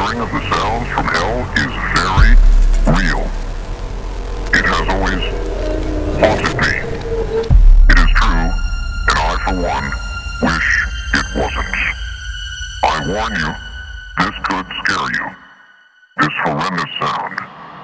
hearing of the sounds from hell is very real. It has always haunted me. It is true, and I, for one, wish it wasn't. I warn you, this could scare you. This horrendous sound